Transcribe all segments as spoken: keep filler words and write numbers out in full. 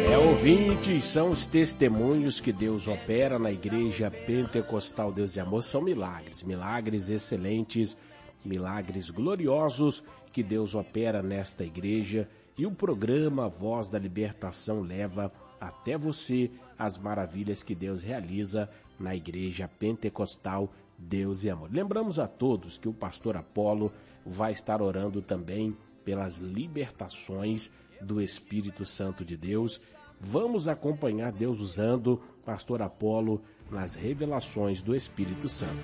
É, ouvintes, são os testemunhos que Deus opera na Igreja Pentecostal Deus e Amor. São milagres, milagres excelentes, milagres gloriosos que Deus opera nesta igreja. E o programa Voz da Libertação leva até você as maravilhas que Deus realiza na Igreja Pentecostal Deus e Amor. Lembramos a todos que o pastor Apolo vai estar orando também pelas libertações do Espírito Santo de Deus. Vamos acompanhar Deus usando o pastor Apolo nas revelações do Espírito Santo.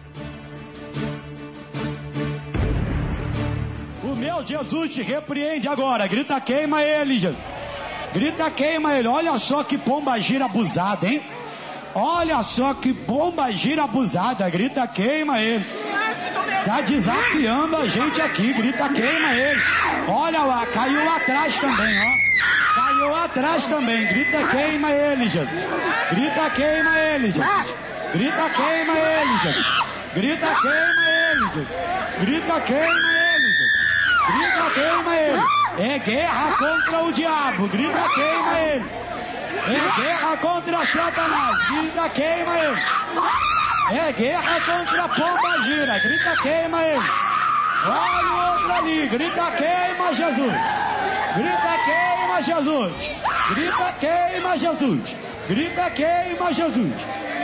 O meu Jesus te repreende agora. Grita, queima ele, Jesus. Grita, queima ele. Olha só que pomba gira abusada, hein? Olha só que pomba gira abusada. Grita, queima ele. Tá desafiando a gente aqui. Grita, queima ele. Olha lá, caiu lá atrás também, ó. Caiu lá atrás também. Grita, queima ele, Jesus. Grita, queima ele, Jesus. Grita, queima ele, Jesus. Grita, queima ele, Jesus. Grita, queima ele, Jesus. Grita, queima ele. É guerra contra o diabo. Grita, queima ele. É guerra contra Satanás. Grita, queima ele. É guerra contra a pomba gira. Grita, queima ele. Olha o outro ali. Grita, queima Jesus. Grita, queima Jesus. Grita, queima Jesus. Grita, queima Jesus.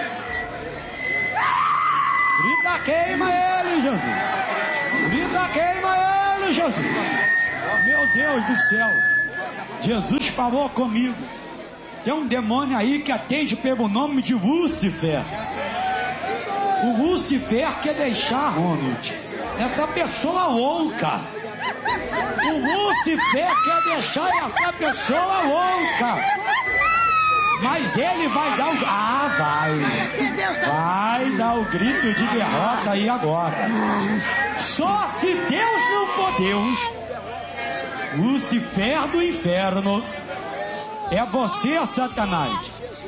Grita, queima ele, Jesus. Grita, queima ele, Jesus. Meu Deus do céu. Jesus falou comigo. Tem um demônio aí que atende pelo nome de Lúcifer. O Lúcifer quer deixar, Ronald, essa pessoa louca. O Lúcifer quer deixar essa pessoa louca. Mas ele vai dar o... Ah, vai. Vai dar o grito de derrota aí agora. Só se Deus não for Deus. Lúcifer do inferno. É você, Satanás.